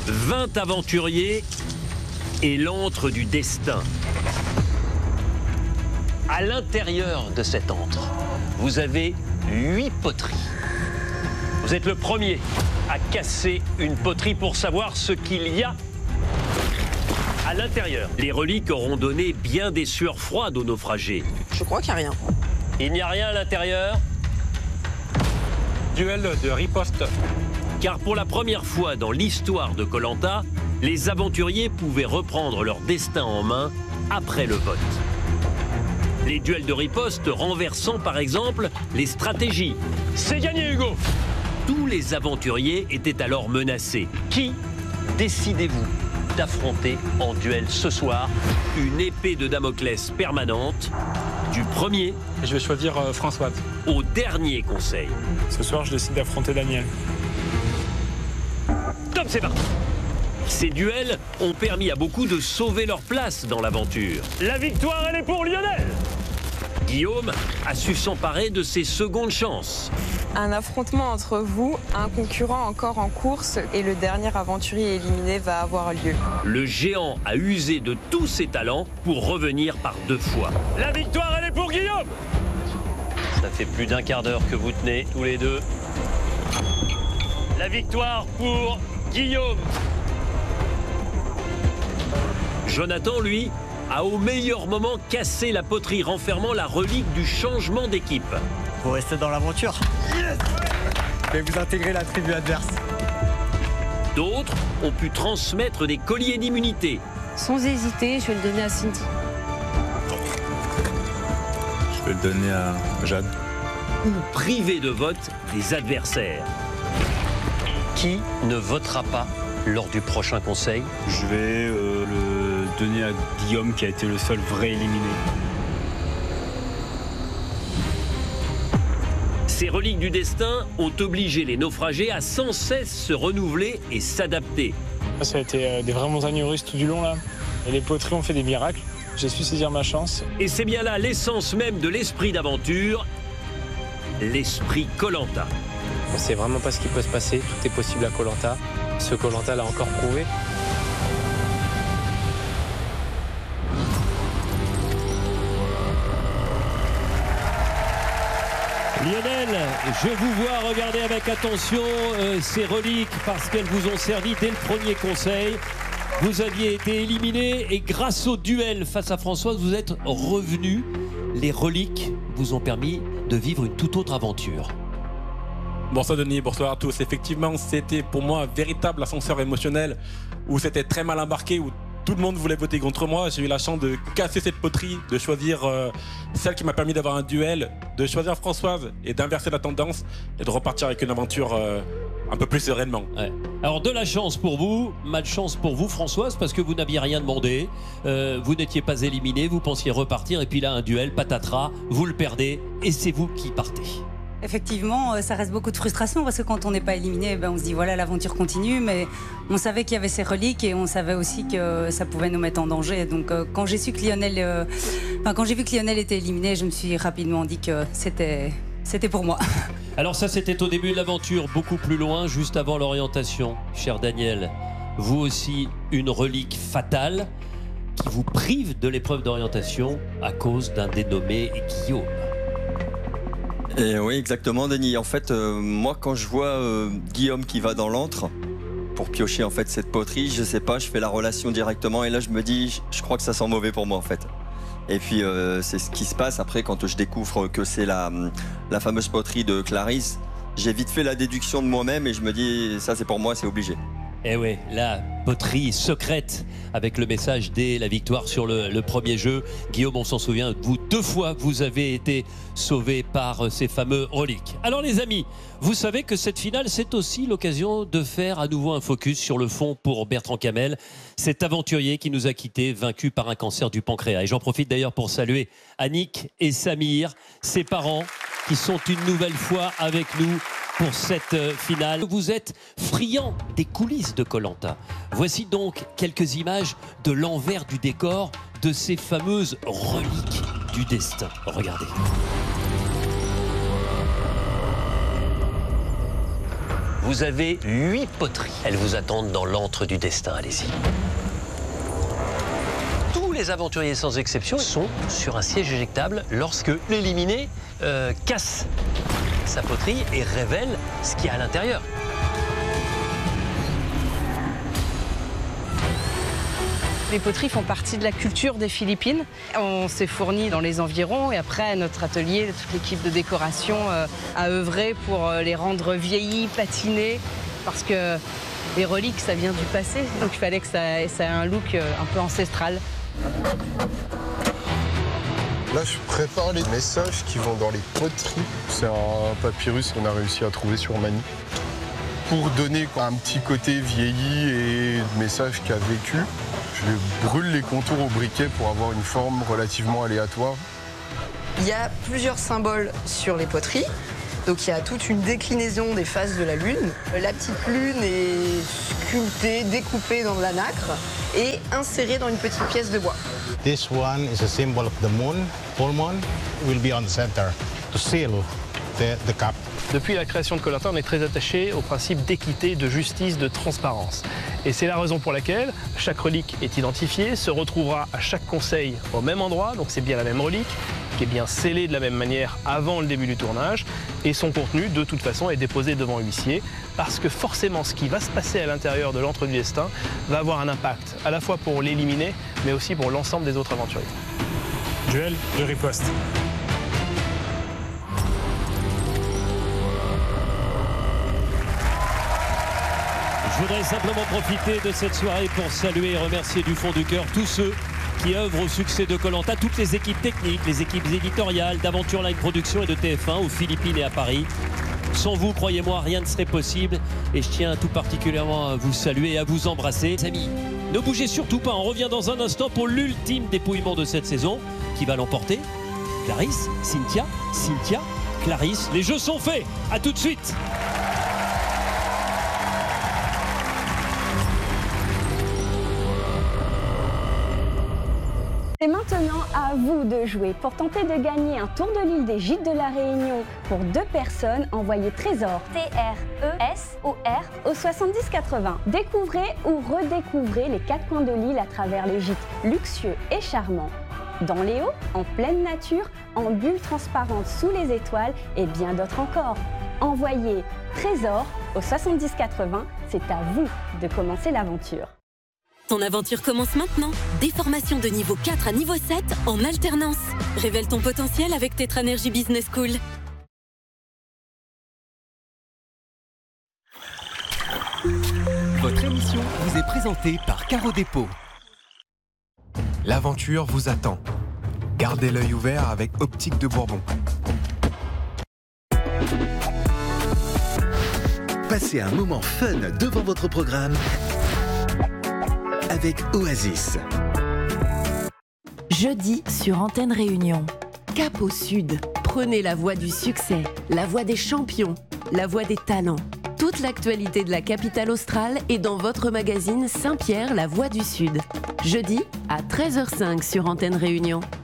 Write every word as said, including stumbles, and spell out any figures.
vingt aventuriers et l'antre du destin. À l'intérieur de cet antre, vous avez huit poteries. Vous êtes le premier à casser une poterie pour savoir ce qu'il y a à l'intérieur. Les reliques auront donné bien des sueurs froides aux naufragés. Je crois qu'il n'y a rien. Il n'y a rien à l'intérieur. Duel de riposte. Car pour la première fois dans l'histoire de Koh Lanta, les aventuriers pouvaient reprendre leur destin en main après le vote. Les duels de riposte renversant par exemple les stratégies. C'est gagné, Hugo! Tous les aventuriers étaient alors menacés. Qui décidez-vous d'affronter en duel ce soir? Une épée de Damoclès permanente, du premier Je vais choisir euh, Françoise. au dernier conseil. Ce soir, je décide d'affronter Daniel. Top, c'est parti! Ces duels ont permis à beaucoup de sauver leur place dans l'aventure. La victoire, elle est pour Lionel! Guillaume a su s'emparer de ses secondes chances. Un affrontement entre vous, un concurrent encore en course et le dernier aventurier éliminé va avoir lieu. Le géant a usé de tous ses talents pour revenir par deux fois. La victoire, elle est pour Guillaume! Ça fait plus d'un quart d'heure que vous tenez tous les deux. La victoire pour Guillaume. Jonathan, lui, a au meilleur moment cassé la poterie renfermant la relique du changement d'équipe. Vous restez dans l'aventure. Yes. Et vous intégrez la tribu adverse. D'autres ont pu transmettre des colliers d'immunité. Sans hésiter, je vais le donner à Cindy. Je vais le donner à Jade. Ou priver de vote des adversaires. Qui ne votera pas lors du prochain conseil? Je vais euh, le donner à Guillaume qui a été le seul vrai éliminé. Ces reliques du destin ont obligé les naufragés à sans cesse se renouveler et s'adapter. Ça a été euh, des vrais montagnes russes tout du long là. Et les poteries ont fait des miracles. J'ai su saisir ma chance. Et c'est bien là l'essence même de l'esprit d'aventure, l'esprit Koh Lanta. On ne sait vraiment pas ce qui peut se passer. Tout est possible à Koh Lanta. Ce Koh Lanta l'a encore prouvé. Lionel, je vous vois regarder avec attention euh, ces reliques parce qu'elles vous ont servi dès le premier conseil. Vous aviez été éliminé et grâce au duel face à Françoise, vous êtes revenu. Les reliques vous ont permis de vivre une toute autre aventure. Bonsoir Denis, bonsoir à tous. Effectivement, c'était pour moi un véritable ascenseur émotionnel où c'était très mal embarqué, où tout le monde voulait voter contre moi. J'ai eu la chance de casser cette poterie, de choisir euh, celle qui m'a permis d'avoir un duel, de choisir Françoise et d'inverser la tendance et de repartir avec une aventure euh, un peu plus sereinement. Ouais. Alors de la chance pour vous, malchance pour vous Françoise, parce que vous n'aviez rien demandé, euh, vous n'étiez pas éliminé, vous pensiez repartir et puis là un duel, patatras, vous le perdez et c'est vous qui partez. Effectivement, ça reste beaucoup de frustration parce que quand on n'est pas éliminé, ben on se dit voilà, l'aventure continue, mais on savait qu'il y avait ces reliques et on savait aussi que ça pouvait nous mettre en danger. Donc euh, quand j'ai su que Lionel, euh, enfin quand j'ai vu que Lionel était éliminé, je me suis rapidement dit que c'était c'était pour moi. Alors ça c'était au début de l'aventure, beaucoup plus loin, juste avant l'orientation. Cher Daniel, vous aussi une relique fatale qui vous prive de l'épreuve d'orientation à cause d'un dénommé Guillaume. Et oui, exactement, Denis. En fait, euh, moi, quand je vois euh, Guillaume qui va dans l'antre pour piocher en fait cette poterie, je sais pas, je fais la relation directement et là, je me dis, je crois que ça sent mauvais pour moi en fait. Et puis, euh, c'est ce qui se passe après quand je découvre que c'est la, la fameuse poterie de Clarisse. J'ai vite fait la déduction de moi-même et je me dis, ça, c'est pour moi, c'est obligé. Eh oui, la poterie secrète avec le message dès la victoire sur le, le premier jeu. Guillaume, on s'en souvient, vous deux fois, vous avez été sauvé par ces fameux reliques. Alors les amis, vous savez que cette finale, c'est aussi l'occasion de faire à nouveau un focus sur le fond pour Bertrand Camel, cet aventurier qui nous a quittés, vaincu par un cancer du pancréas. Et j'en profite d'ailleurs pour saluer Annick et Samir, ses parents, qui sont une nouvelle fois avec nous pour cette finale. Vous êtes friands des coulisses de Koh Lanta. Voici donc quelques images de l'envers du décor de ces fameuses reliques du destin. Regardez. Vous avez huit poteries. Elles vous attendent dans l'antre du destin, allez-y. Tous les aventuriers sans exception sont sur un siège éjectable lorsque l'éliminé euh, casse sa poterie et révèle ce qu'il y a à l'intérieur. Les poteries font partie de la culture des Philippines. On s'est fourni dans les environs et après notre atelier, toute l'équipe de décoration euh, a œuvré pour les rendre vieillis, patinés, parce que les reliques, ça vient du passé, donc il fallait que ça, ça ait un look un peu ancestral. Là, je prépare les messages qui vont dans les poteries. C'est un papyrus qu'on a réussi à trouver sur Manille. Pour donner un petit côté vieilli et message qui a vécu, je brûle les contours au briquet pour avoir une forme relativement aléatoire. Il y a plusieurs symboles sur les poteries. Donc il y a toute une déclinaison des phases de la lune. La petite lune est sculptée, découpée dans de la nacre et insérée dans une petite pièce de bois. This one is a symbol of the moon. Full moon will be on the center to seal the, the cup. Depuis la création de Koh-Lanta, on est très attaché au principe d'équité, de justice, de transparence. Et c'est la raison pour laquelle chaque relique est identifiée, se retrouvera à chaque conseil au même endroit, donc c'est bien la même relique, qui est bien scellée de la même manière avant le début du tournage, et son contenu, de toute façon, est déposé devant huissier, parce que forcément, ce qui va se passer à l'intérieur de l'antre du destin va avoir un impact, à la fois pour l'éliminer, mais aussi pour l'ensemble des autres aventuriers. Joël, je riposte. Je voudrais simplement profiter de cette soirée pour saluer et remercier du fond du cœur tous ceux qui œuvrent au succès de Koh-Lanta, toutes les équipes techniques, les équipes éditoriales d'Aventure Line Productions et de T F un aux Philippines et à Paris. Sans vous, croyez-moi, rien ne serait possible et je tiens tout particulièrement à vous saluer et à vous embrasser. Les amis, ne bougez surtout pas, on revient dans un instant pour l'ultime dépouillement de cette saison. Qui va l'emporter? Clarisse, Cynthia, Cynthia, Clarisse. Les jeux sont faits, à tout de suite. C'est maintenant à vous de jouer. Pour tenter de gagner un tour de l'île des Gîtes de la Réunion pour deux personnes, envoyez Trésor T R E S O R au soixante-dix quatre-vingts. Découvrez ou redécouvrez les quatre coins de l'île à travers les gîtes luxueux et charmants. Dans les hauts, en pleine nature, en bulles transparentes sous les étoiles et bien d'autres encore. Envoyez Trésor au soixante-dix quatre-vingts, c'est à vous de commencer l'aventure. Ton aventure commence maintenant. Des formations de niveau quatre à niveau sept en alternance. Révèle ton potentiel avec Tetranergy Business School. Votre émission vous est présentée par Caro Dépôt. L'aventure vous attend. Gardez l'œil ouvert avec Optique de Bourbon. Passez un moment fun devant votre programme avec Oasis. Jeudi sur Antenne Réunion. Cap au Sud. Prenez la voie du succès, la voie des champions, la voie des talents. Toute l'actualité de la capitale australe est dans votre magazine Saint-Pierre, la voie du Sud. Jeudi à treize heures cinq sur Antenne Réunion.